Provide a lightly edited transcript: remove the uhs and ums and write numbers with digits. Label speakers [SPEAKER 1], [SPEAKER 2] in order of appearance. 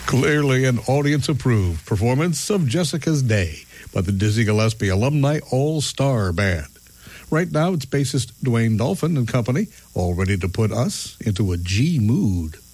[SPEAKER 1] Clearly an audience-approved performance of Jessica's Day by the Dizzy Gillespie Alumni All-Star Band. Right now, it's bassist Dwayne Dolphin and company, all ready to put us into a G mood.